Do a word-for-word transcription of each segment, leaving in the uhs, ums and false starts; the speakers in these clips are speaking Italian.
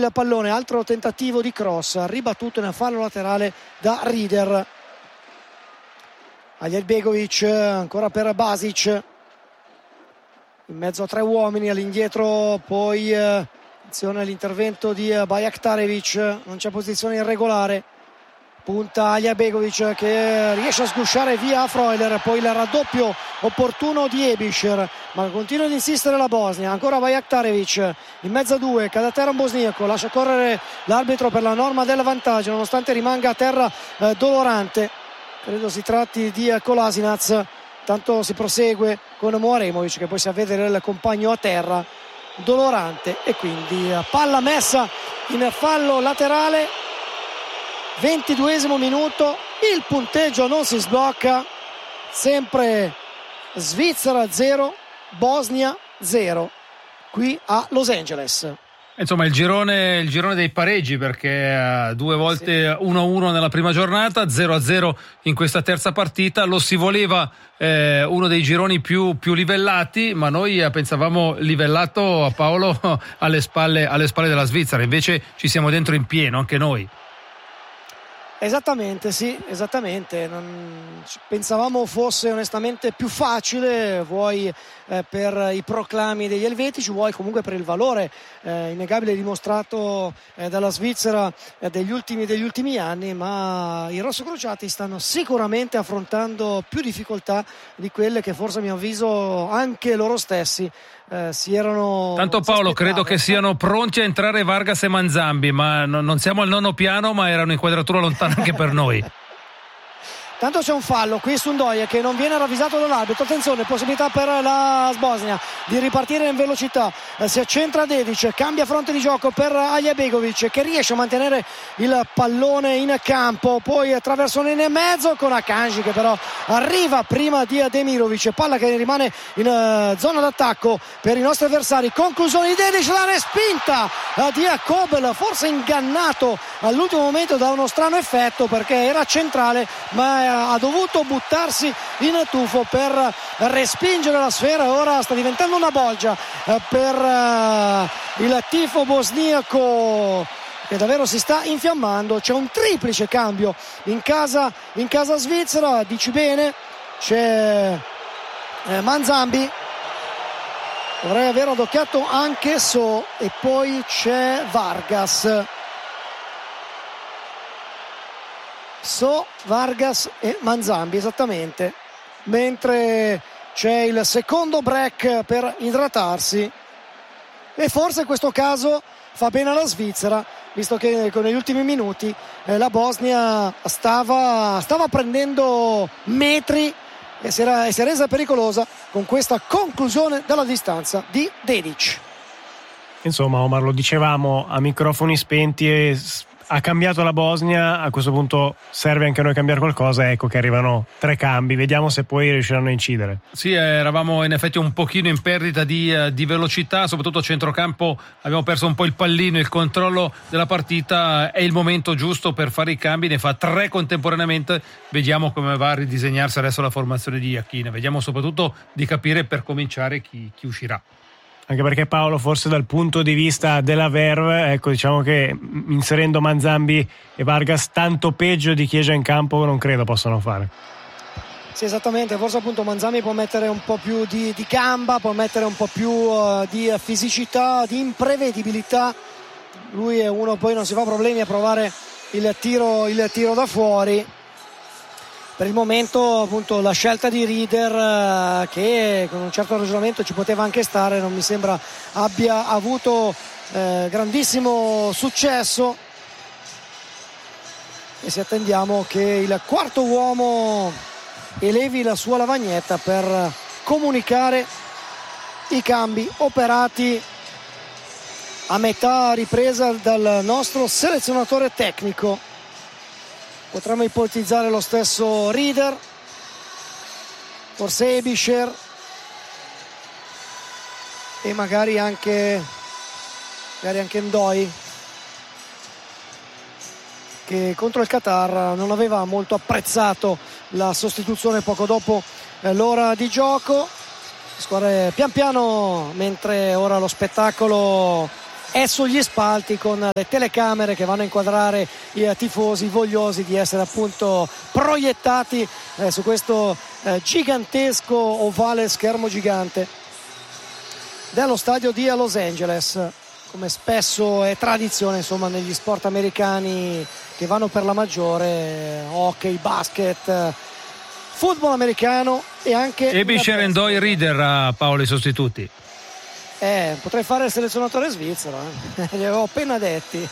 il pallone, altro tentativo di cross ribattuto nel fallo laterale da Rieder. Aljabbegovic ancora per Basic, in mezzo a tre uomini all'indietro, poi eh, attenzione all'intervento di eh, Bajaktarevic, non c'è posizione irregolare, punta Aljabbegovic che riesce a sgusciare via Freuler, poi il raddoppio opportuno di Ebischer, ma continua ad insistere la Bosnia, ancora Bajaktarevic in mezzo a due, cade a terra un bosniaco, lascia correre l'arbitro per la norma del vantaggio nonostante rimanga a terra eh, Dolorante, credo si tratti di eh, Kolasinac. Tanto si prosegue con Muaremovic che poi si avvede il compagno a terra, Dolorante, e quindi eh, palla messa in fallo laterale. ventiduesimo minuto, il punteggio non si sblocca, sempre Svizzera zero, Bosnia zero qui a Los Angeles. Insomma il girone, il girone dei pareggi, perché uh, due volte uno a uno nella prima giornata, zero a zero in questa terza partita. Lo si voleva eh, uno dei gironi più, più livellati, ma noi eh, pensavamo livellato a Paolo alle spalle, alle spalle della Svizzera, invece ci siamo dentro in pieno anche noi. Esattamente, sì, esattamente. Non... Pensavamo fosse onestamente più facile, vuoi eh, per i proclami degli elvetici, vuoi comunque per il valore eh, innegabile dimostrato eh, dalla Svizzera eh, degli ultimi, degli ultimi anni, ma i rossocrociati stanno sicuramente affrontando più difficoltà di quelle che forse a mio avviso anche loro stessi Eh, si erano. Tanto Paolo, credo che siano pronti a entrare Vargas e Manzambi, ma no, non siamo al nono piano, ma era un'inquadratura lontana anche per noi. Tanto c'è un fallo qui su Ndoye che non viene ravvisato dall'arbitro. Attenzione, possibilità per la Bosnia di ripartire in velocità, eh, si accentra Dedic, cambia fronte di gioco per Aljabbegovic che riesce a mantenere il pallone in campo, poi attraverso in mezzo con Akanji che però arriva prima di Demirovic, palla che rimane in uh, zona d'attacco per i nostri avversari. Conclusione di Dedic, la respinta uh, di Kobel, forse ingannato all'ultimo momento da uno strano effetto perché era centrale, ma ha dovuto buttarsi in tuffo per respingere la sfera. Ora sta diventando una bolgia per il tifo bosniaco che davvero si sta infiammando. C'è un triplice cambio in casa, in casa svizzera, dici bene, c'è Manzambi, dovrei aver adocchiato anche So, e poi c'è Vargas. So, Vargas e Manzambi, esattamente, mentre c'è il secondo break per idratarsi, e forse in questo caso fa bene alla Svizzera, visto che con negli ultimi minuti eh, la Bosnia stava, stava prendendo metri e si, era, e si è resa pericolosa con questa conclusione dalla distanza di Dedic. Insomma, Omar, lo dicevamo a microfoni spenti, e ha cambiato la Bosnia, a questo punto serve anche a noi cambiare qualcosa, ecco che arrivano tre cambi, vediamo se poi riusciranno a incidere. Sì, eravamo in effetti un pochino in perdita di, di velocità, soprattutto a centrocampo abbiamo perso un po' il pallino, il controllo della partita. È il momento giusto per fare i cambi, ne fa tre contemporaneamente, vediamo come va a ridisegnarsi adesso la formazione di Iachine, vediamo soprattutto di capire per cominciare chi, chi uscirà. Anche perché Paolo, forse dal punto di vista della Verve, ecco, diciamo che inserendo Manzambi e Vargas tanto peggio di chi è già in campo non credo possano fare. Sì, esattamente, forse appunto Manzambi può mettere un po' più di, di gamba, può mettere un po' più uh, di fisicità, di imprevedibilità. Lui è uno, poi non si fa problemi a provare il tiro, il tiro da fuori. Per il momento appunto la scelta di Rieder, che con un certo ragionamento ci poteva anche stare, non mi sembra abbia avuto eh, grandissimo successo, e se attendiamo che il quarto uomo elevi la sua lavagnetta per comunicare i cambi operati a metà ripresa dal nostro selezionatore tecnico. Potremmo ipotizzare lo stesso Rieder, forse Ebischer e magari anche magari anche Ndoye, che contro il Qatar non aveva molto apprezzato la sostituzione poco dopo eh, l'ora di gioco. Squadre pian piano, mentre ora lo spettacolo è sugli spalti con le telecamere che vanno a inquadrare i tifosi vogliosi di essere appunto proiettati eh, su questo eh, gigantesco ovale, schermo gigante dello stadio di Los Angeles, come spesso è tradizione insomma negli sport americani che vanno per la maggiore, hockey, basket, football americano e anche Ebischer e Ndoye Reader a Paolo i sostituti. Eh, potrei fare il selezionatore svizzero, eh. Li avevo appena detti.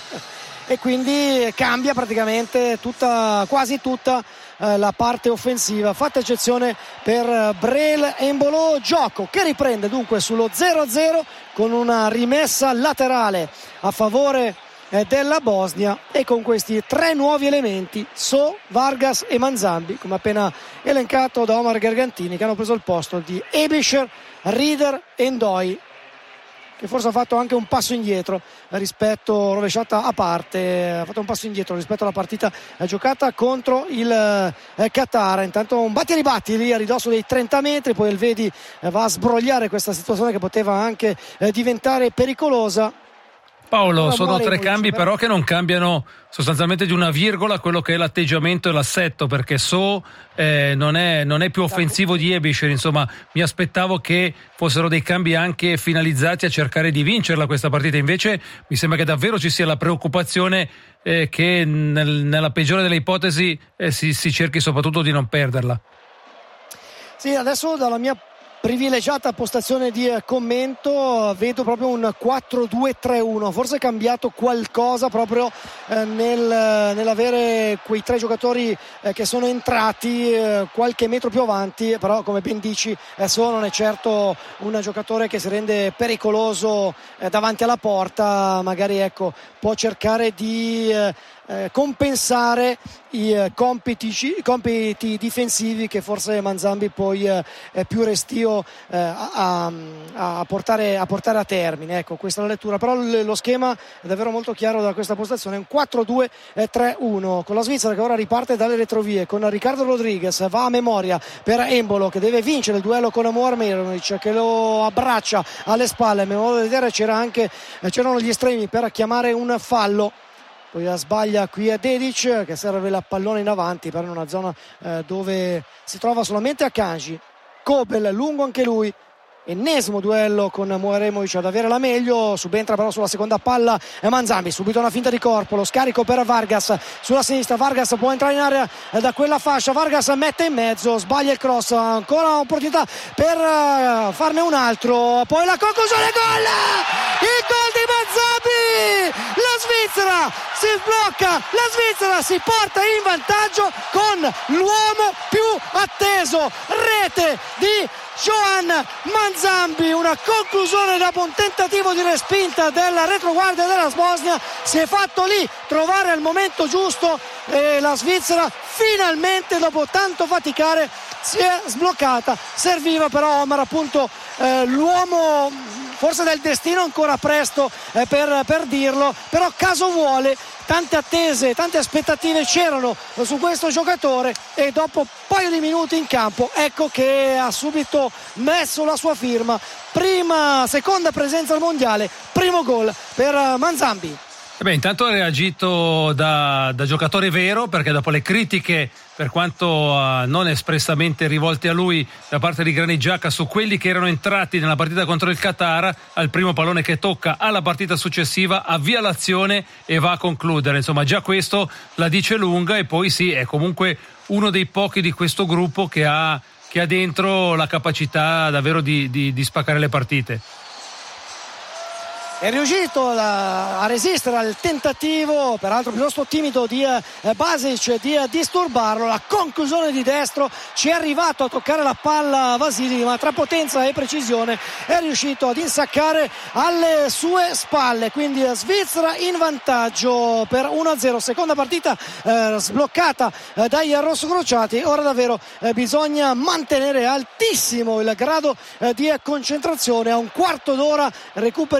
E quindi cambia praticamente tutta, quasi tutta eh, la parte offensiva, fatta eccezione per Breel Embolo. Gioco che riprende dunque sullo zero a zero con una rimessa laterale a favore eh, della Bosnia, e con questi tre nuovi elementi, So, Vargas e Manzambi, come appena elencato da Omar Gargantini, che hanno preso il posto di Ebischer, Reader e Ndoye, che forse ha fatto anche un passo indietro rispetto, rovesciata a parte, ha fatto un passo indietro rispetto alla partita giocata contro il eh, Qatar. Intanto un batti e ribatti lì a ridosso dei trenta metri, poi il Vedi eh, va a sbrogliare questa situazione che poteva anche eh, diventare pericolosa. Paolo, sono tre cambi però che non cambiano sostanzialmente di una virgola quello che è l'atteggiamento e l'assetto, perché So eh, non, è, non è più offensivo di Ebischer, insomma mi aspettavo che fossero dei cambi anche finalizzati a cercare di vincerla questa partita, invece mi sembra che davvero ci sia la preoccupazione eh, che nel, nella peggiore delle ipotesi eh, si, si cerchi soprattutto di non perderla. Sì, adesso dalla mia privilegiata postazione di commento vedo proprio un quattro due tre uno, forse è cambiato qualcosa proprio eh, nel, nell'avere quei tre giocatori eh, che sono entrati eh, qualche metro più avanti, però come ben dici eh, So non è certo un giocatore che si rende pericoloso eh, davanti alla porta, magari ecco può cercare di eh, Eh, compensare i eh, compiti, i compiti difensivi che forse Manzambi poi eh, è più restio eh, a, a, portare, a portare a termine. Ecco, questa è la lettura, però l- lo schema è davvero molto chiaro da questa postazione, un quattro due tre uno con la Svizzera che ora riparte dalle retrovie con Ricardo Rodriguez, va a memoria per Embolo che deve vincere il duello con Muarmerovic che lo abbraccia alle spalle. A memoria di vedere c'era anche, c'erano gli estremi per chiamare un fallo. Poi sbaglia qui a Dedic che serve la pallone in avanti per una zona eh, dove si trova solamente Akanji. Kobel lungo anche lui, ennesimo duello con Muaremovic ad avere la meglio, subentra però sulla seconda palla Manzambi, subito una finta di corpo, lo scarico per Vargas sulla sinistra, Vargas può entrare in area da quella fascia, Vargas mette in mezzo, sbaglia il cross, ancora un'opportunità per uh, farne un altro, poi la conclusione, gol! Il gol di Manzambi! La Svizzera si sblocca, la Svizzera si porta in vantaggio con l'uomo più atteso, rete di Johan Manzambi, una conclusione dopo un tentativo di respinta della retroguardia della Bosnia, si è fatto lì trovare al momento giusto e la Svizzera finalmente dopo tanto faticare si è sbloccata. Serviva però Omar appunto eh, l'uomo forse del destino, ancora presto eh, per, per dirlo, però caso vuole tante attese, tante aspettative c'erano su questo giocatore e dopo un paio di minuti in campo ecco che ha subito messo la sua firma, prima, seconda presenza al mondiale, primo gol per Manzambi. E beh, intanto ha reagito da, da giocatore vero, perché dopo le critiche, per quanto uh, non espressamente rivolte a lui da parte di Granit Xhaka su quelli che erano entrati nella partita contro il Qatar, al primo pallone che tocca alla partita successiva avvia l'azione e va a concludere, insomma già questo la dice lunga. E poi sì, è comunque uno dei pochi di questo gruppo che ha, che ha dentro la capacità davvero di, di, di spaccare le partite. È riuscito a resistere al tentativo, peraltro piuttosto timido, di Basic di disturbarlo. La conclusione di destro, ci è arrivato a toccare la palla Vasili, ma tra potenza e precisione è riuscito ad insaccare alle sue spalle. Quindi Svizzera in vantaggio per uno a zero, seconda partita eh, sbloccata eh, dai rossocrociati. Ora davvero eh, bisogna mantenere altissimo il grado eh, di concentrazione. A un quarto d'ora recuperi esclusi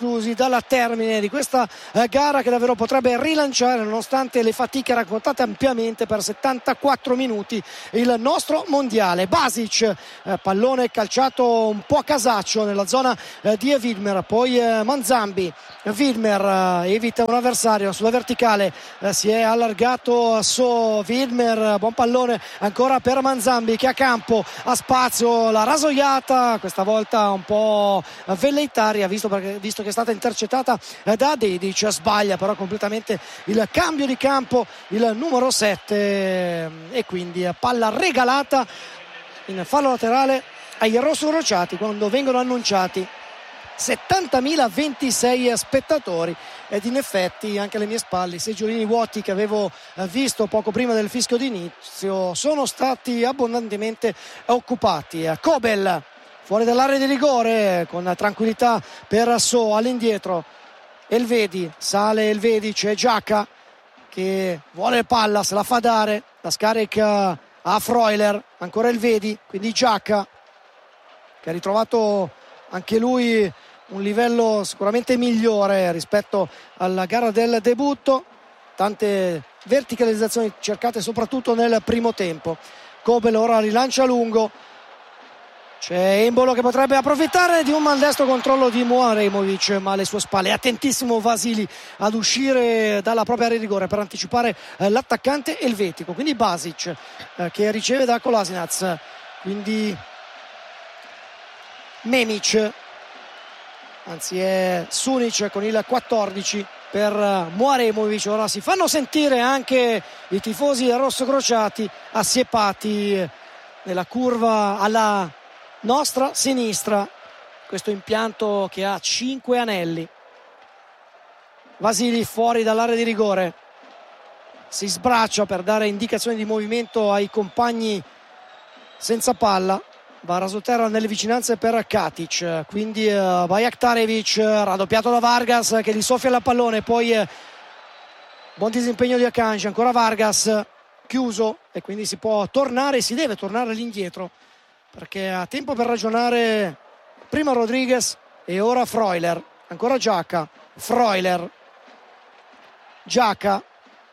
esclusi dal termine di questa eh, gara, che davvero potrebbe rilanciare, nonostante le fatiche raccontate ampiamente per settantaquattro minuti, il nostro mondiale. Basic, eh, pallone calciato un po' a casaccio nella zona eh, di Widmer, poi eh, Manzambi. Widmer eh, evita un avversario sulla verticale, eh, si è allargato su Widmer, buon pallone ancora per Manzambi, che a campo ha spazio, la rasoiata questa volta un po' velleitaria, visto, perché, visto che è stata intercettata eh, da Dedic. Sbaglia però completamente il cambio di campo il numero sette, eh, e quindi palla regalata in fallo laterale ai rossocrociati quando vengono annunciati settantamila ventisei spettatori, ed in effetti anche alle mie spalle i seggiolini vuoti che avevo visto poco prima del fischio d'inizio sono stati abbondantemente occupati. Kobel fuori dall'area di rigore con tranquillità per So, all'indietro Elvedi, sale Elvedi, c'è Giacca che vuole palla, se la fa dare, la scarica a Freuler, ancora Elvedi, quindi Giacca che ha ritrovato anche lui un livello sicuramente migliore rispetto alla gara del debutto, tante verticalizzazioni cercate soprattutto nel primo tempo. Kobel ora rilancia lungo, c'è Embolo che potrebbe approfittare di un maldestro controllo di Muaremovic, ma alle sue spalle è attentissimo Vasili ad uscire dalla propria area di rigore per anticipare eh, l'attaccante elvetico, quindi Basic eh, che riceve da Kolasinac, quindi Memic, anzi è Sunic con il quattordici per Muaremovic. Ora si fanno sentire anche i tifosi rossocrociati assiepati nella curva alla nostra sinistra, questo impianto che ha cinque anelli. Vasili fuori dall'area di rigore, si sbraccia per dare indicazioni di movimento ai compagni senza palla, va rasoterra nelle vicinanze per Katic, quindi uh, Bajraktarevic raddoppiato da Vargas che gli soffia la pallone, poi uh, buon disimpegno di Akanji, ancora Vargas chiuso, e quindi si può tornare, si deve tornare all'indietro perché ha tempo per ragionare prima Rodriguez e ora Freuler, ancora Giacca, Freuler, Giacca,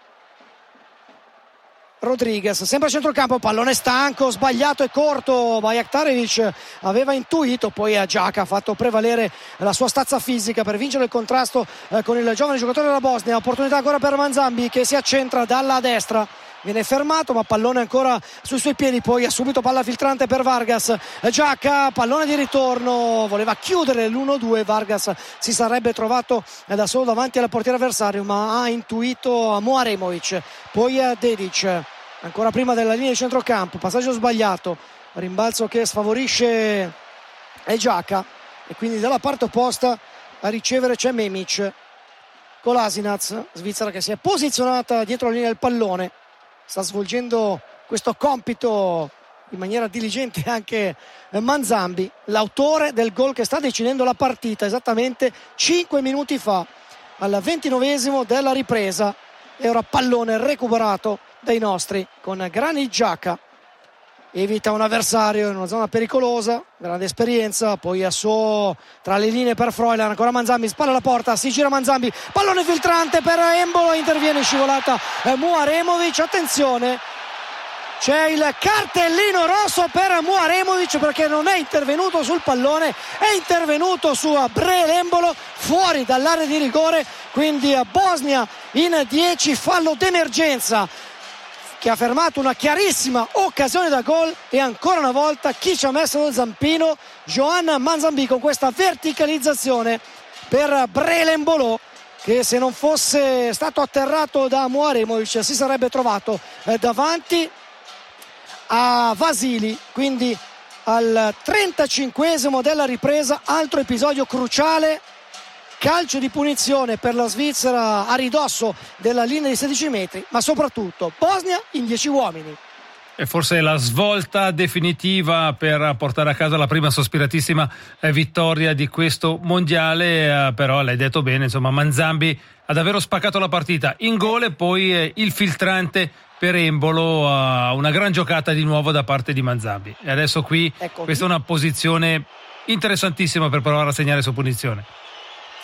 Rodriguez, sempre a centrocampo, pallone stanco, sbagliato e corto. Bajraktarevic aveva intuito, poi a Giacca ha fatto prevalere la sua stazza fisica per vincere il contrasto eh, con il giovane giocatore della Bosnia. Opportunità ancora per Manzambi che si accentra dalla destra, viene fermato ma pallone ancora sui suoi piedi, poi ha subito palla filtrante per Vargas. Giacca, pallone di ritorno, voleva chiudere l'uno due, Vargas si sarebbe trovato da solo davanti al portiere avversario ma ha intuito Muaremovic, poi a Dedic ancora prima della linea di centrocampo, passaggio sbagliato, rimbalzo che sfavorisce Giacca, e quindi dalla parte opposta a ricevere c'è Memic. Kolasinac, Svizzera, che si è posizionata dietro la linea del pallone, sta svolgendo questo compito in maniera diligente anche Manzambi, l'autore del gol che sta decidendo la partita esattamente cinque minuti fa al ventinovesimo della ripresa, e ora pallone recuperato dai nostri con Granit Xhaka, evita un avversario in una zona pericolosa, grande esperienza, poi a so tra le linee per Freuler, ancora Manzambi, spalla alla porta, si gira Manzambi, pallone filtrante per Embolo, interviene in scivolata eh, Muaremovic, attenzione, c'è il cartellino rosso per Muaremovic perché non è intervenuto sul pallone, è intervenuto su Breel Embolo fuori dall'area di rigore, quindi Bosnia in dieci, fallo d'emergenza che ha fermato una chiarissima occasione da gol, e ancora una volta chi ci ha messo lo zampino? Johan Manzambi con questa verticalizzazione per Breel Embolo, che se non fosse stato atterrato da Muaremovic si sarebbe trovato eh, davanti a Vasili. Quindi al trentacinquesimo della ripresa, altro episodio cruciale, calcio di punizione per la Svizzera a ridosso della linea di sedici metri, ma soprattutto Bosnia in dieci uomini. E forse la svolta definitiva per portare a casa la prima sospiratissima vittoria di questo mondiale, però l'hai detto bene, insomma Manzambi ha davvero spaccato la partita in gol, e poi il filtrante per Embolo, una gran giocata di nuovo da parte di Manzambi, e adesso qui ecco, questa è una posizione interessantissima per provare a segnare su punizione.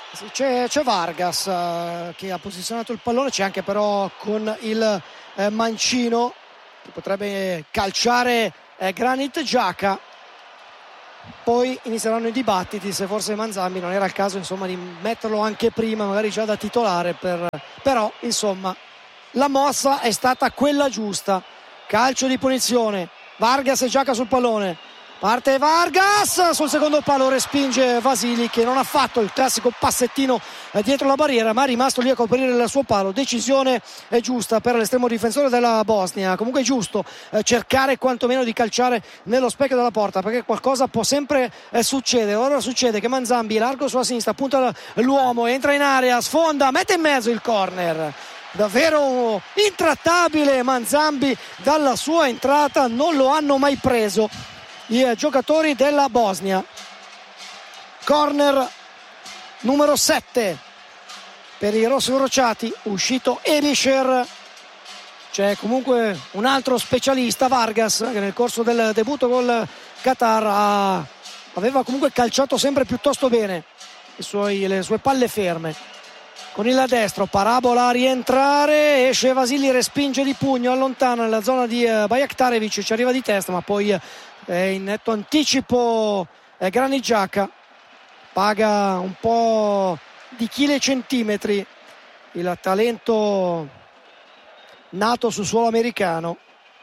Sì, c'è, c'è Vargas uh, che ha posizionato il pallone, c'è anche però con il eh, mancino che potrebbe calciare eh, Granit Xhaka. Poi inizieranno i dibattiti se forse Manzambi non era il caso insomma di metterlo anche prima, magari già da titolare, per... però insomma la mossa è stata quella giusta. Calcio di punizione, Vargas e Xhaka sul pallone, parte Vargas sul secondo palo, respinge Vasili che non ha fatto il classico passettino dietro la barriera ma è rimasto lì a coprire il suo palo. Decisione è giusta per l'estremo difensore della Bosnia, comunque è giusto eh, cercare quantomeno di calciare nello specchio della porta, perché qualcosa può sempre eh, succedere. Ora succede che Manzambi largo sulla sinistra, punta l'uomo, entra in area, sfonda, mette in mezzo il corner. Davvero intrattabile Manzambi dalla sua entrata, non lo hanno mai preso i giocatori della Bosnia. Corner numero sette per i rossicrociati, uscito Ebischer. C'è comunque un altro specialista, Vargas, che nel corso del debutto col Qatar ha, aveva comunque calciato sempre piuttosto bene i suoi, le sue palle ferme. Con il destro, parabola a rientrare, esce Vasili, respinge di pugno, allontana nella zona di Bajraktarevic, ci arriva di testa ma poi è in netto anticipo eh, Granit Xhaka, paga un po' di chili e centimetri il talento nato sul suolo americano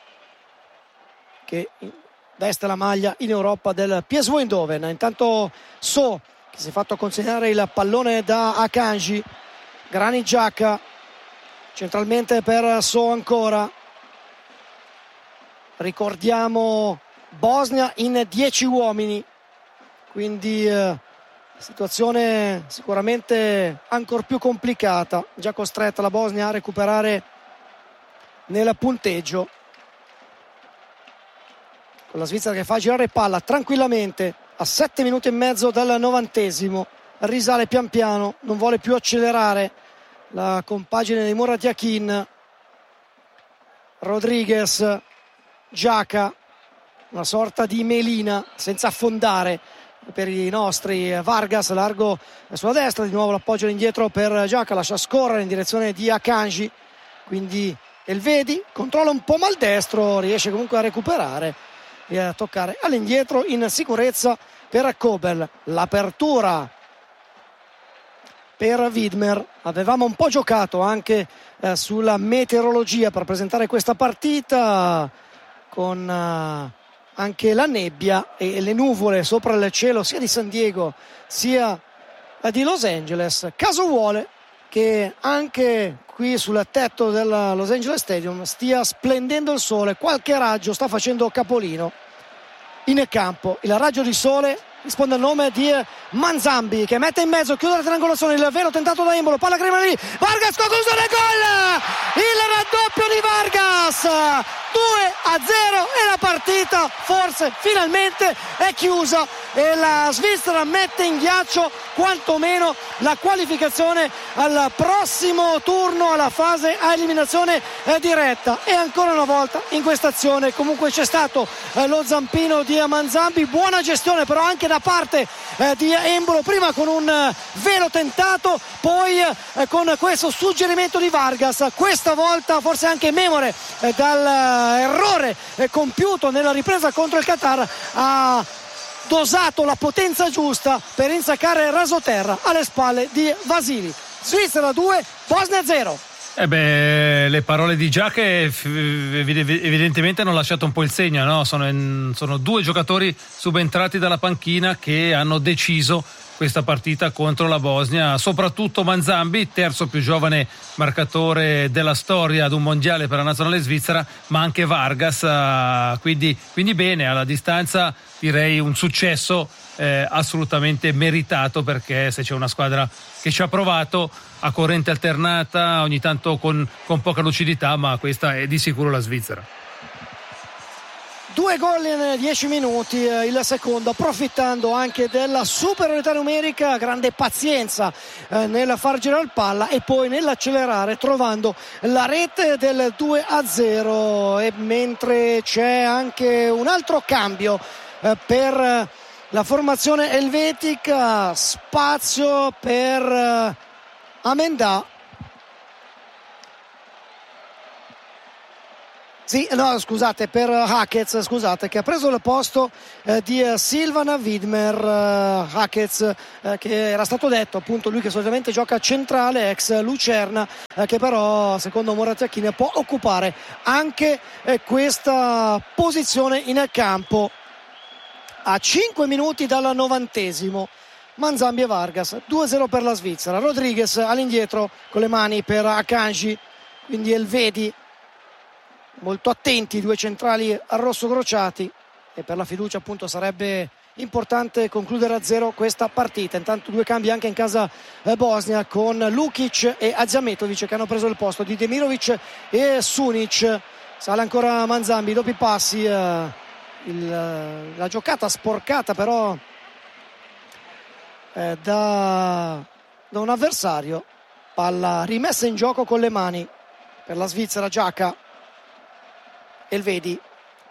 che veste la maglia in Europa del P S V Eindhoven. Intanto So che si è fatto consegnare il pallone da Akanji, Granit Xhaka centralmente per So ancora. Ricordiamo Bosnia in dieci uomini, quindi eh, situazione sicuramente ancor più complicata, già costretta la Bosnia a recuperare nel punteggio, con la Svizzera che fa girare palla tranquillamente a sette minuti e mezzo dal novantesimo. Risale pian piano, non vuole più accelerare la compagine di Murat Yakin. Rodriguez, Xhaka, una sorta di melina senza affondare per i nostri. Vargas largo sulla destra, di nuovo l'appoggio indietro per Xhaka, lascia scorrere in direzione di Akanji, quindi Elvedi controlla un po' maldestro, riesce comunque a recuperare e a toccare all'indietro in sicurezza per Kobel. L'apertura per Widmer, avevamo un po' giocato anche eh, sulla meteorologia per presentare questa partita con eh, anche la nebbia e le nuvole sopra il cielo sia di San Diego sia eh, di Los Angeles. Caso vuole che anche qui sul tetto del Los Angeles Stadium stia splendendo il sole, qualche raggio sta facendo capolino in campo. Il raggio di sole risponde al nome di Manzambi che mette in mezzo, chiude la triangolazione, il velo tentato da Embolo, palla crema lì, Vargas conclusione, gol! Il raddoppio di Vargas, due a zero e la partita forse finalmente è chiusa e la Svizzera mette in ghiaccio quantomeno la qualificazione al prossimo turno, alla fase a eliminazione diretta. E ancora una volta in questa azione comunque c'è stato lo zampino di Manzambi, buona gestione però anche da parte eh, di Embolo, prima con un eh, velo tentato, poi eh, con questo suggerimento di Vargas, questa volta forse anche memore eh, dall'errore eh, compiuto nella ripresa contro il Qatar, ha dosato la potenza giusta per insaccare rasoterra alle spalle di Vasili. Svizzera due, Bosnia zero. Eh beh, le parole di Xhaka evidentemente hanno lasciato un po' il segno, no? Sono, in, sono due giocatori subentrati dalla panchina che hanno deciso questa partita contro la Bosnia, soprattutto Manzambi, terzo più giovane marcatore della storia ad un mondiale per la nazionale svizzera, ma anche Vargas, quindi, quindi bene, alla distanza direi un successo eh, assolutamente meritato, perché se c'è una squadra che ci ha provato a corrente alternata, ogni tanto con, con poca lucidità, ma questa è di sicuro la Svizzera. Due gol in dieci minuti, il secondo approfittando anche della superiorità numerica, grande pazienza eh, nel far girare il palla e poi nell'accelerare, trovando la rete del due a zero. E mentre c'è anche un altro cambio eh, per la formazione elvetica, spazio per Amendà. Sì, no, scusate, per Hakez, scusate, che ha preso il posto eh, di eh, Silvan Widmer. eh, Hakez, eh, che era stato detto, appunto, lui che solitamente gioca centrale, ex Lucerna, eh, che però, secondo Moraziacchini, può occupare anche eh, questa posizione in campo. A cinque minuti dal novantesimo, Manzambi e Vargas, due a zero per la Svizzera. Rodriguez all'indietro con le mani per Akanji, quindi Elvedi. Molto attenti i due centrali rosso-crociati, e per la fiducia appunto sarebbe importante concludere a zero questa partita. Intanto due cambi anche in casa Bosnia, con Lukic e Adziametovic che hanno preso il posto di Demirovic e Sunic. Sale ancora Manzambi, doppi passi, eh, il, la giocata sporcata però eh, da, da un avversario. Palla rimessa in gioco con le mani per la Svizzera. Giaca, Elvedi,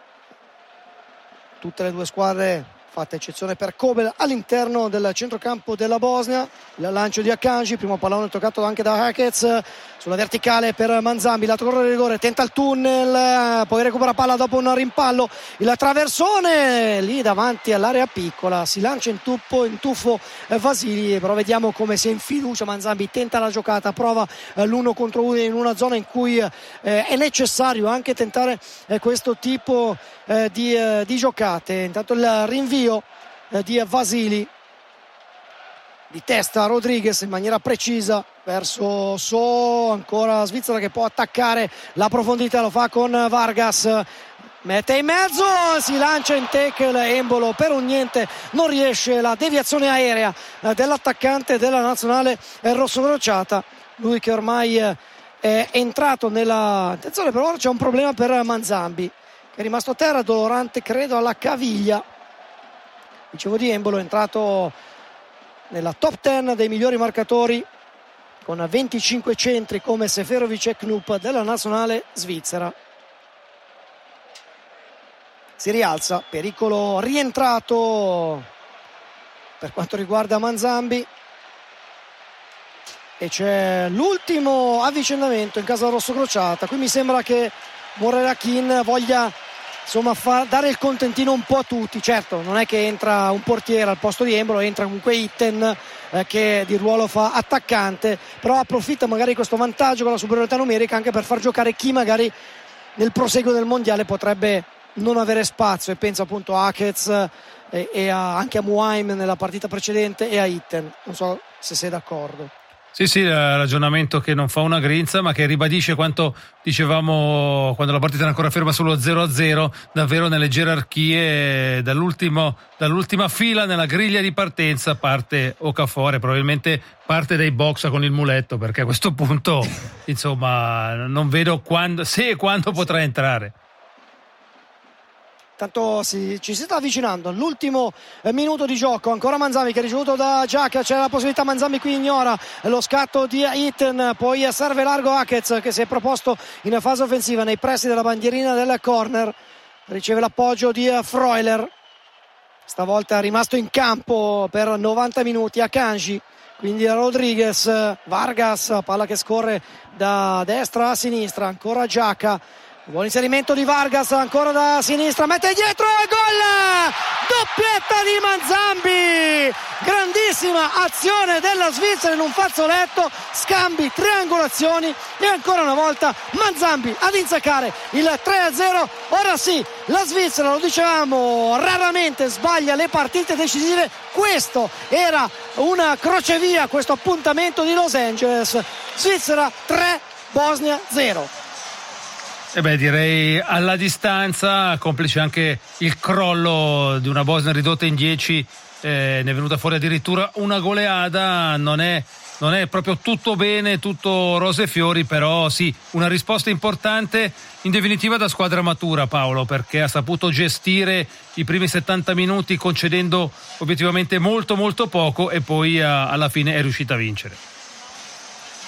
tutte le due squadre, fatta eccezione per Kobel, all'interno del centrocampo della Bosnia. Il lancio di Akanji, primo pallone toccato anche da Hakez, sulla verticale per Manzambi, lato corner di rigore, tenta il tunnel, poi recupera palla dopo un rimpallo, il traversone lì davanti all'area piccola, si lancia in, tuppo, in tuffo eh, Vasili, però vediamo come si è in fiducia Manzambi, tenta la giocata, prova eh, l'uno contro uno in una zona in cui eh, è necessario anche tentare eh, questo tipo eh, di, eh, di giocate. Intanto il rinvio eh, di Vasili, di testa Rodriguez in maniera precisa verso So, ancora Svizzera che può attaccare la profondità, lo fa con Vargas, mette in mezzo, si lancia in tackle Embolo, per un niente non riesce la deviazione aerea dell'attaccante della nazionale rossocrociata, lui che ormai è entrato nella attenzione, però c'è un problema per Manzambi che è rimasto a terra, dolorante credo alla caviglia. Dicevo di Embolo, è entrato nella top dieci dei migliori marcatori con venticinque centri come Seferovic e Knupp della nazionale svizzera. Si rialza, pericolo rientrato per quanto riguarda Manzambi, e c'è l'ultimo avvicendamento in casa rossocrociata. Qui mi sembra che Moraziacchini voglia insomma far dare il contentino un po' a tutti. Certo, non è che entra un portiere al posto di Embolo, entra comunque Itten eh, che di ruolo fa attaccante, però approfitta magari di questo vantaggio con la superiorità numerica anche per far giocare chi magari nel proseguo del mondiale potrebbe non avere spazio, e penso appunto a Hakez e, e a, anche a Muaim nella partita precedente, e a Itten. Non so se sei d'accordo. Sì, sì, il ragionamento che non fa una grinza, ma che ribadisce quanto dicevamo quando la partita era ancora ferma sullo zero a zero, davvero nelle gerarchie dall'ultimo, dall'ultima fila nella griglia di partenza parte Okafor, probabilmente parte dai box con il muletto, perché a questo punto insomma non vedo quando, se e quando potrà entrare. Tanto si, ci si sta avvicinando all'ultimo eh, minuto di gioco. Ancora Manzambi che ha ricevuto da Giaca, c'è la possibilità, Manzambi qui ignora lo scatto di Itten, poi serve largo Hakez che si è proposto in fase offensiva nei pressi della bandierina del corner, riceve l'appoggio di Freuler, stavolta è rimasto in campo per novanta minuti Akanji, quindi Rodriguez, Vargas, palla che scorre da destra a sinistra, ancora Giaca. Buon inserimento di Vargas, ancora da sinistra, mette dietro e gol! Doppietta di Manzambi! Grandissima azione della Svizzera in un fazzoletto, scambi, triangolazioni, e ancora una volta Manzambi ad insaccare il tre a zero. Ora sì, la Svizzera, lo dicevamo, raramente sbaglia le partite decisive. Questo era una crocevia, questo appuntamento di Los Angeles. Svizzera tre, Bosnia zero. E beh, direi alla distanza, complice anche il crollo di una Bosnia ridotta in dieci, eh, ne è venuta fuori addirittura una goleada. Non è, non è proprio tutto bene, tutto rose e fiori, però sì, una risposta importante in definitiva da squadra matura, Paolo, perché ha saputo gestire i primi settanta minuti concedendo obiettivamente molto molto poco, e poi a, alla fine è riuscita a vincere.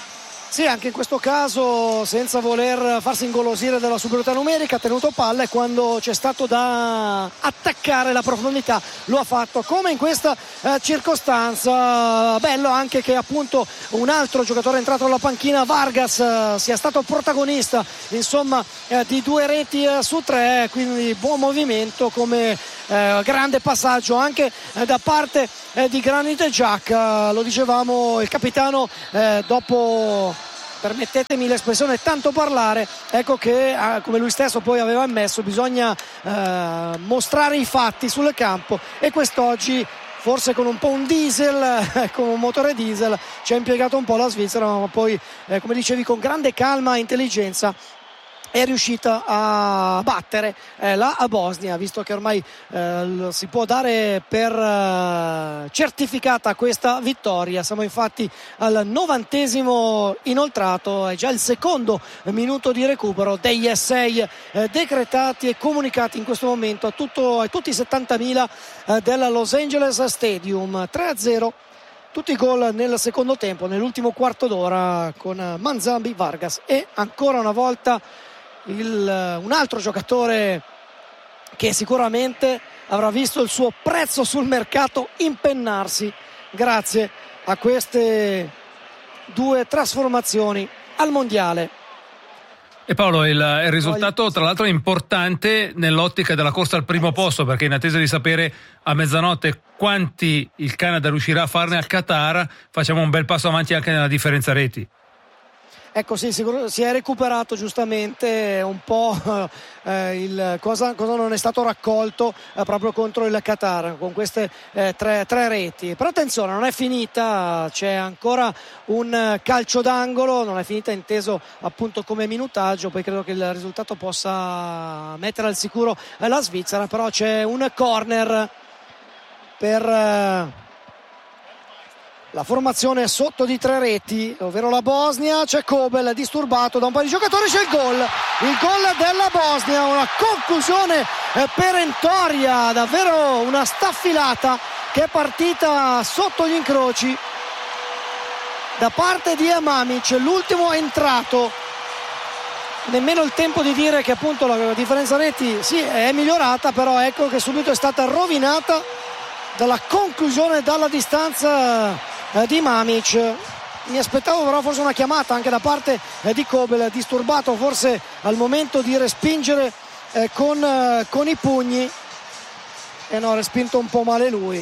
Sì, anche in questo caso, senza voler farsi ingolosire dalla superiorità numerica, ha tenuto palla e quando c'è stato da attaccare la profondità lo ha fatto, come in questa eh, circostanza. Bello anche che appunto un altro giocatore entrato alla panchina, Vargas, eh, sia stato protagonista insomma eh, di due reti eh, su tre, quindi buon movimento, come eh, grande passaggio anche eh, da parte eh, di Granit Xhaka. Lo dicevamo, il capitano eh, dopo, permettetemi l'espressione, tanto parlare, ecco che eh, come lui stesso poi aveva ammesso, bisogna eh, mostrare i fatti sul campo, e quest'oggi forse con un po' un diesel, con un motore diesel, ci ha impiegato un po' la Svizzera, ma poi eh, come dicevi con grande calma e intelligenza è riuscita a battere eh, la Bosnia, visto che ormai eh, si può dare per eh, certificata questa vittoria. Siamo infatti al novantesimo inoltrato, è già il secondo minuto di recupero degli sei eh, decretati e comunicati in questo momento a, tutto, a tutti i settantamila eh, della Los Angeles Stadium. Tre a zero tutti i gol nel secondo tempo, nell'ultimo quarto d'ora, con Manzambi, Vargas e ancora una volta Il, un altro giocatore che sicuramente avrà visto il suo prezzo sul mercato impennarsi grazie a queste due trasformazioni al mondiale. E Paolo, il, il risultato tra l'altro è importante nell'ottica della corsa al primo posto, perché in attesa di sapere a mezzanotte quanti il Canada riuscirà a farne a Qatar, facciamo un bel passo avanti anche nella differenza reti. Ecco, sì, sicuro, si è recuperato giustamente un po' eh, il, cosa, cosa non è stato raccolto eh, proprio contro il Qatar con queste eh, tre, tre reti. Però attenzione, non è finita, c'è ancora un calcio d'angolo, non è finita inteso appunto come minutaggio, poi credo che il risultato possa mettere al sicuro eh, la Svizzera, però c'è un corner per Eh, la formazione sotto di tre reti, ovvero la Bosnia. C'è Kobel disturbato da un paio di giocatori, c'è il gol il gol della Bosnia, una conclusione perentoria, davvero una staffilata che è partita sotto gli incroci da parte di Mamic. L'ultimo è entrato, nemmeno il tempo di dire che appunto la differenza reti sì è migliorata, però ecco che subito è stata rovinata dalla conclusione dalla distanza eh, di Mamic. Mi aspettavo però forse una chiamata anche da parte eh, di Kobel, disturbato forse al momento di respingere eh, con, eh, con i pugni, e no, ha respinto un po' male lui.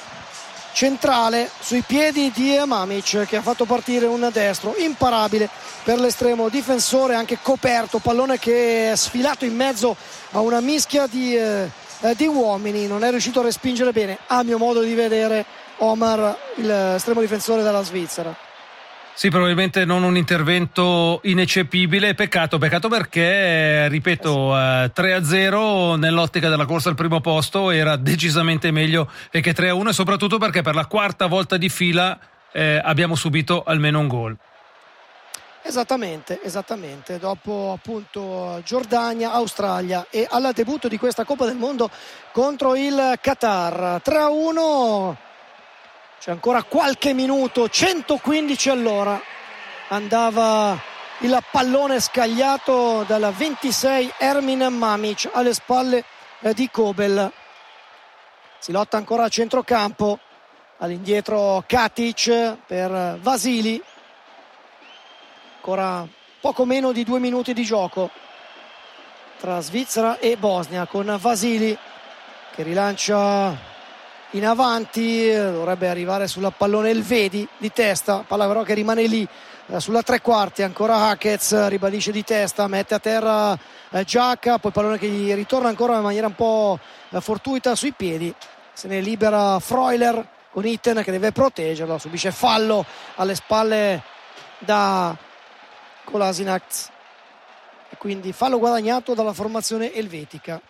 Centrale sui piedi di Mamic, che ha fatto partire un destro imparabile per l'estremo difensore, anche coperto, pallone che è sfilato in mezzo a una mischia di eh, Eh, di uomini, non è riuscito a respingere bene, a mio modo di vedere, Omar, l'estremo difensore della Svizzera. Sì, probabilmente non un intervento ineccepibile, peccato, peccato perché, ripeto, eh, tre a zero nell'ottica della corsa al primo posto era decisamente meglio che tre a uno, e soprattutto perché per la quarta volta di fila eh, abbiamo subito almeno un gol. Esattamente, esattamente, dopo appunto Giordania, Australia e al debutto di questa Coppa del Mondo contro il Qatar. Tre a uno, c'è ancora qualche minuto, centoquindici all'ora, andava il pallone scagliato dal ventisei Ermin Mamic alle spalle di Kobel. Si lotta ancora a centrocampo, all'indietro Katic per Vasili. Ancora poco meno di due minuti di gioco tra Svizzera e Bosnia, con Vasili che rilancia in avanti, dovrebbe arrivare sulla pallone Elvedi di testa, palla però che rimane lì eh, sulla tre quarti. Ancora Hakez, ribadisce di testa, mette a terra eh, Xhaka, poi pallone che gli ritorna ancora in maniera un po' eh, fortuita sui piedi, se ne libera Freuler con Itten che deve proteggerlo, subisce fallo alle spalle da Kolasinac, e quindi fallo guadagnato dalla formazione elvetica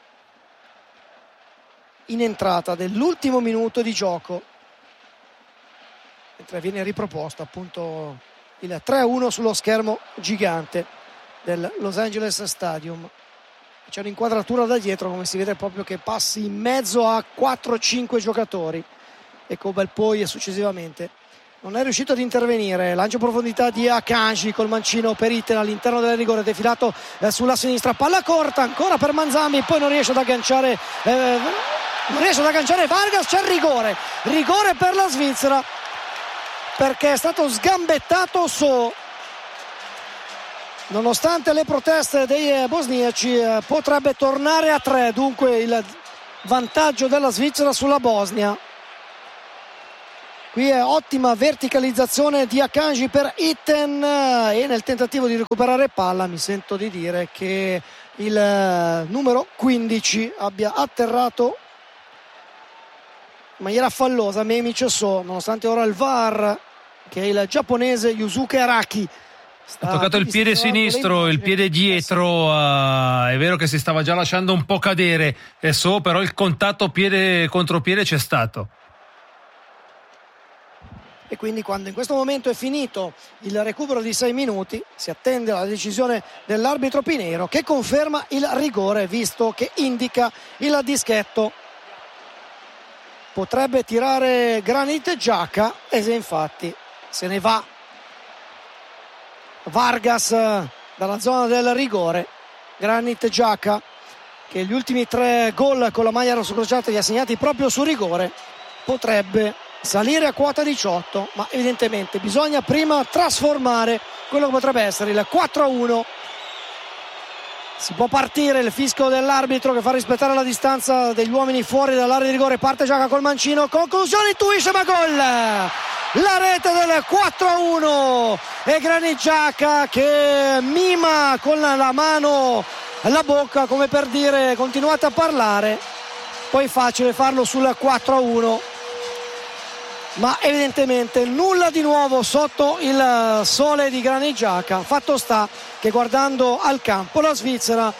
in entrata dell'ultimo minuto di gioco, mentre viene riproposto appunto il tre a uno sullo schermo gigante del Los Angeles Stadium. C'è un'inquadratura da dietro, come si vede proprio che passi in mezzo a quattro cinque giocatori, e Kobel poi e successivamente non è riuscito ad intervenire. Lancio in profondità di Akanji col mancino per Itten all'interno del rigore, defilato eh, sulla sinistra, palla corta ancora per Manzambi, poi non riesce ad agganciare eh, non riesce ad agganciare Vargas. C'è il rigore rigore per la Svizzera perché è stato sgambettato So. Nonostante le proteste dei bosniaci eh, potrebbe tornare a tre, dunque il vantaggio della Svizzera sulla Bosnia. Qui è ottima verticalizzazione di Akanji per Itten e nel tentativo di recuperare palla mi sento di dire che il numero quindici abbia atterrato in maniera fallosa Memic So, nonostante ora il V A R, che è il giapponese Yusuke Araki. Ha toccato il piede sinistro, il piede dietro, uh, è vero che si stava già lasciando un po' cadere e So, però il contatto piede contro piede c'è stato. E quindi quando in questo momento è finito il recupero di sei minuti si attende la decisione dell'arbitro Pinheiro, che conferma il rigore visto che indica il dischetto. Potrebbe tirare Granit Xhaka e se infatti se ne va Vargas dalla zona del rigore. Granit Xhaka, che gli ultimi tre gol con la maglia rossocrociata li ha segnati proprio su rigore, potrebbe salire a quota diciotto, ma evidentemente bisogna prima trasformare quello che potrebbe essere il quattro a uno. Si può partire, il fischio dell'arbitro che fa rispettare la distanza degli uomini fuori dall'area di rigore. Parte Xhaka col mancino, conclusione, intuisce, ma gol! La rete del quattro a uno e Granit Xhaka che mima con la mano alla bocca come per dire continuate a parlare, poi è facile farlo sul quattro a uno, ma evidentemente nulla di nuovo sotto il sole di Granit Xhaka. Fatto sta che guardando al campo la Svizzera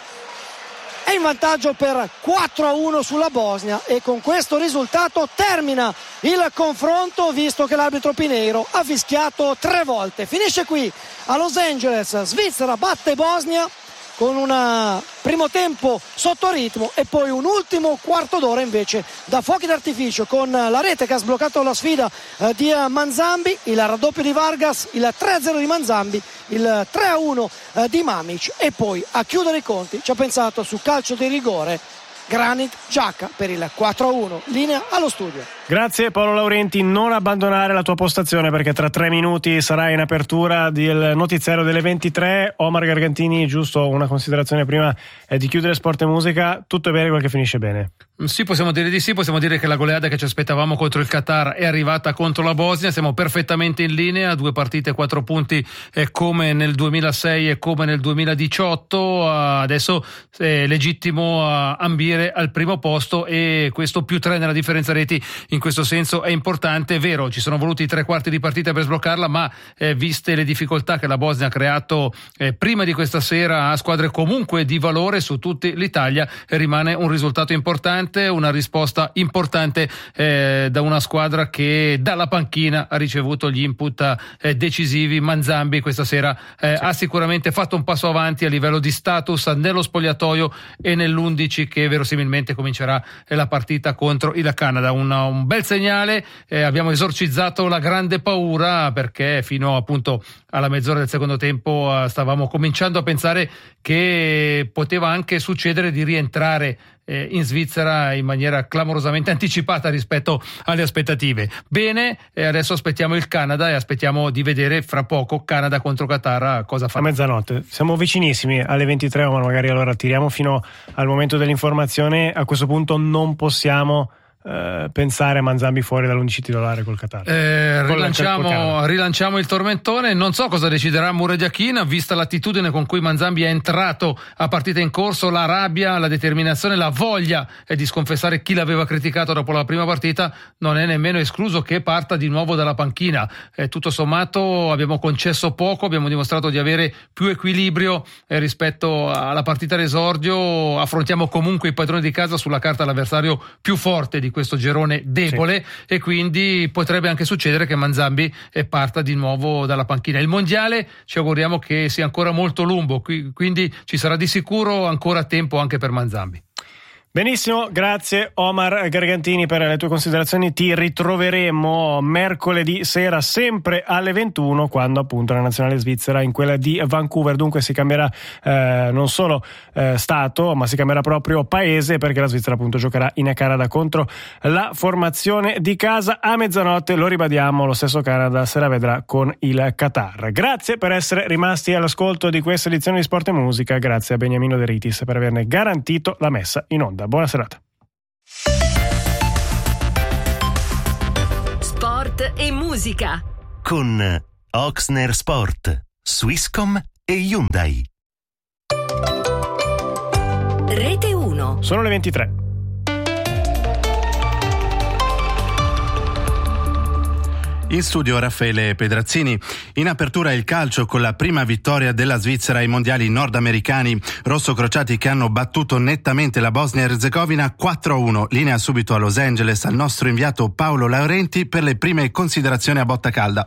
è in vantaggio per quattro a uno sulla Bosnia e con questo risultato termina il confronto, visto che l'arbitro Pinheiro ha fischiato tre volte. Finisce qui a Los Angeles, Svizzera batte Bosnia con un primo tempo sotto ritmo e poi un ultimo quarto d'ora invece da fuochi d'artificio, con la rete che ha sbloccato la sfida eh, di Manzambi, il raddoppio di Vargas, il tre a zero di Manzambi, il tre a uno eh, di Mamic e poi a chiudere i conti ci ha pensato su calcio di rigore Granit Xhaka per il quattro a uno. Linea allo studio. Grazie Paolo Laurenti, non abbandonare la tua postazione perché tra tre minuti sarai in apertura del notiziario delle ventitré. Omar Gargantini, giusto una considerazione prima eh, di chiudere Sport e Musica, tutto è bene quel che finisce bene? Sì, possiamo dire di sì, possiamo dire che la goleada che ci aspettavamo contro il Qatar è arrivata contro la Bosnia, siamo perfettamente in linea, due partite, quattro punti eh, come nel duemilasei e come nel duemiladiciotto, uh, adesso è legittimo uh, ambire al primo posto e questo più tre nella differenza reti in questo senso è importante. È vero, ci sono voluti tre quarti di partita per sbloccarla, ma eh, viste le difficoltà che la Bosnia ha creato eh, prima di questa sera a squadre comunque di valore su tutta l'Italia, eh, rimane un risultato importante, una risposta importante eh, da una squadra che dalla panchina ha ricevuto gli input eh, decisivi. Manzambi questa sera eh, sì. ha sicuramente fatto un passo avanti a livello di status nello spogliatoio e nell'undici che verosimilmente comincerà eh, la partita contro il Canada. Una, un bel segnale, eh, abbiamo esorcizzato la grande paura perché fino appunto alla mezz'ora del secondo tempo eh, stavamo cominciando a pensare che poteva anche succedere di rientrare in Svizzera in maniera clamorosamente anticipata rispetto alle aspettative. Bene, e adesso aspettiamo il Canada e aspettiamo di vedere fra poco Canada contro Qatar cosa fa. A mezzanotte, siamo vicinissimi alle ventitré, ma magari allora tiriamo fino al momento dell'informazione. A questo punto non possiamo Uh, pensare a Manzambi fuori dall'undici titolare col Qatar. Eh, rilanciamo, rilanciamo il tormentone. Non so cosa deciderà Muradiakin, vista l'attitudine con cui Manzambi è entrato a partita in corso, la rabbia, la determinazione, la voglia è di sconfessare chi l'aveva criticato dopo la prima partita. Non è nemmeno escluso che parta di nuovo dalla panchina. Eh, tutto sommato abbiamo concesso poco, abbiamo dimostrato di avere più equilibrio eh, rispetto alla partita d'esordio. Affrontiamo comunque i padroni di casa, sulla carta l'avversario più forte di questo girone debole, sì. E quindi potrebbe anche succedere che Manzambi parta di nuovo dalla panchina. Il mondiale ci auguriamo che sia ancora molto lungo, quindi ci sarà di sicuro ancora tempo anche per Manzambi. Benissimo, grazie Omar Gargantini per le tue considerazioni. Ti ritroveremo mercoledì sera sempre alle ventuno, quando appunto la nazionale svizzera in quella di Vancouver. Dunque si cambierà eh, non solo eh, stato, ma si cambierà proprio paese, perché la Svizzera appunto giocherà in Canada contro la formazione di casa a mezzanotte. Lo ribadiamo, lo stesso Canada se la vedrà con il Qatar. Grazie per essere rimasti all'ascolto di questa edizione di Sport e Musica. Grazie a Beniamino De Ritis per averne garantito la messa in onda. Buona serata. Sport e musica con Oxner Sport, Swisscom e Hyundai. Rete uno. Sono le ventitré. In studio Raffaele Pedrazzini. In apertura il calcio con la prima vittoria della Svizzera ai mondiali nordamericani. Rossocrociati che hanno battuto nettamente la Bosnia-Erzegovina quattro a uno. Linea subito a Los Angeles al nostro inviato Paolo Laurenti per le prime considerazioni a botta calda.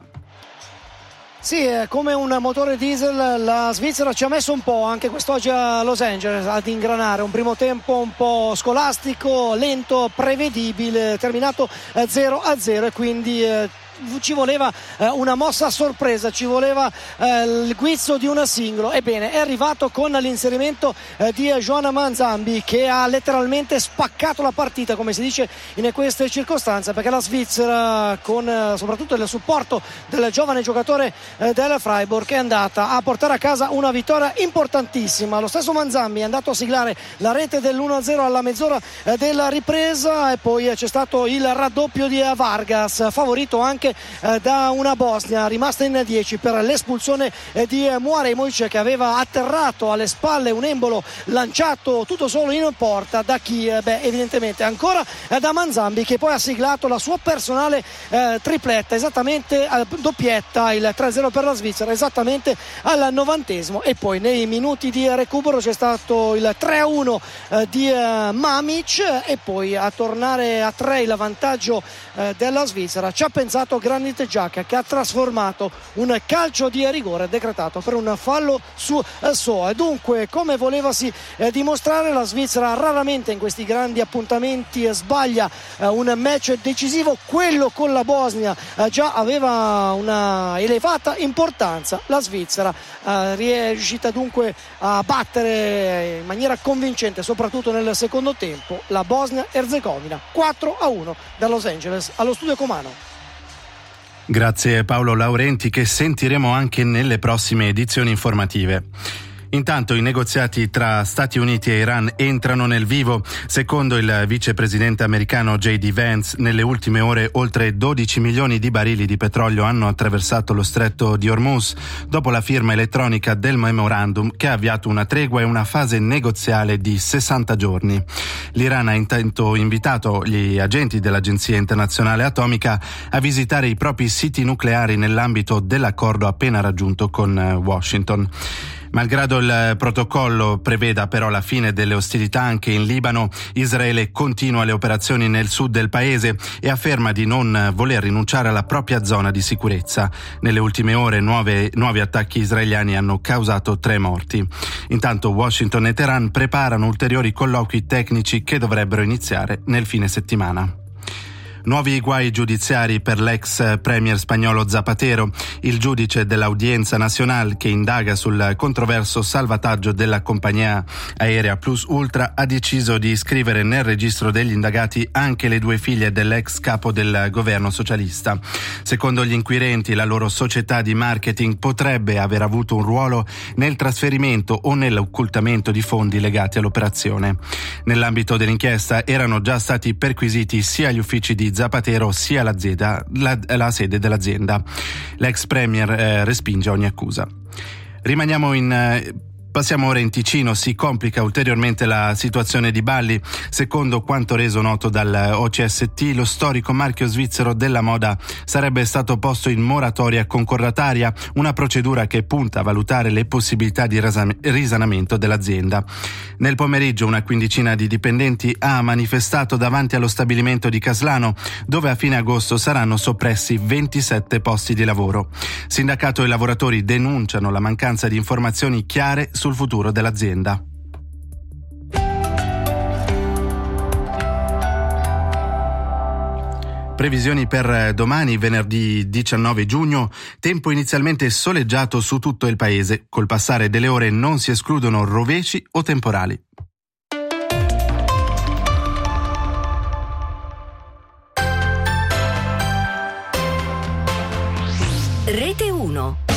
Sì, come un motore diesel la Svizzera ci ha messo un po' anche quest'oggi a Los Angeles ad ingranare. Un primo tempo un po' scolastico, lento, prevedibile, terminato zero a zero, e quindi eh, ci voleva eh, una mossa a sorpresa, ci voleva eh, il guizzo di un singolo. Ebbene, è arrivato con l'inserimento eh, di Joan Manzambi, che ha letteralmente spaccato la partita, come si dice in queste circostanze, perché la Svizzera, con eh, soprattutto il supporto del giovane giocatore eh, del Freiburg, è andata a portare a casa una vittoria importantissima. Lo stesso Manzambi è andato a siglare la rete dell'uno a zero alla mezz'ora eh, della ripresa, e poi eh, c'è stato il raddoppio di eh, Vargas, favorito anche Eh, da una Bosnia rimasta in dieci per l'espulsione eh, di eh, Muaremovic, che aveva atterrato alle spalle un embolo lanciato tutto solo in porta da chi? Eh, beh, evidentemente ancora eh, da Manzambi, che poi ha siglato la sua personale eh, tripletta, esattamente eh, doppietta, il tre a zero per la Svizzera, esattamente al novantesimo. E poi nei minuti di recupero c'è stato il tre a uno eh, di eh, Mamic, e poi a tornare a tre il vantaggio eh, della Svizzera ci ha pensato Granit Xhaka, che ha trasformato un calcio di rigore decretato per un fallo su eh, Soa. Dunque, come volevasi eh, dimostrare, la Svizzera raramente in questi grandi appuntamenti eh, sbaglia eh, un match decisivo. Quello con la Bosnia eh, già aveva una elevata importanza. La Svizzera eh, è riuscita dunque a battere in maniera convincente, soprattutto nel secondo tempo, la Bosnia-Erzegovina quattro a uno da Los Angeles allo studio Comano. Grazie Paolo Laurenti, che sentiremo anche nelle prossime edizioni informative. Intanto i negoziati tra Stati Uniti e Iran entrano nel vivo. Secondo il vicepresidente americano J D Vance, nelle ultime ore oltre dodici milioni di barili di petrolio hanno attraversato lo stretto di Hormuz, dopo la firma elettronica del memorandum che ha avviato una tregua e una fase negoziale di sessanta giorni. L'Iran ha intanto invitato gli agenti dell'Agenzia Internazionale Atomica a visitare i propri siti nucleari nell'ambito dell'accordo appena raggiunto con Washington. Malgrado il protocollo preveda però la fine delle ostilità anche in Libano, Israele continua le operazioni nel sud del paese e afferma di non voler rinunciare alla propria zona di sicurezza. Nelle ultime ore nuove, nuovi attacchi israeliani hanno causato tre morti. Intanto Washington e Teheran preparano ulteriori colloqui tecnici che dovrebbero iniziare nel fine settimana. Nuovi guai giudiziari per l'ex premier spagnolo Zapatero. Il giudice dell'Audienza Nacional, che indaga sul controverso salvataggio della compagnia aerea Plus Ultra, ha deciso di iscrivere nel registro degli indagati anche le due figlie dell'ex capo del governo socialista. Secondo gli inquirenti, la loro società di marketing potrebbe aver avuto un ruolo nel trasferimento o nell'occultamento di fondi legati all'operazione. Nell'ambito dell'inchiesta erano già stati perquisiti sia gli uffici di Zapatero sia l'azienda, la, la sede dell'azienda. L'ex premier eh, respinge ogni accusa. Rimaniamo in eh, Passiamo ora in Ticino. Si complica ulteriormente la situazione di Balli. Secondo quanto reso noto dal O C S T, lo storico marchio svizzero della moda sarebbe stato posto in moratoria concordataria, una procedura che punta a valutare le possibilità di risanamento dell'azienda. Nel pomeriggio una quindicina di dipendenti ha manifestato davanti allo stabilimento di Caslano, dove a fine agosto saranno soppressi ventisette posti di lavoro. Sindacato e lavoratori denunciano la mancanza di informazioni chiare sul futuro dell'azienda. previsioni per domani, venerdì diciannove giugno, tempo inizialmente soleggiato su tutto il paese. Col passare delle ore non si escludono rovesci o temporali. Rete uno.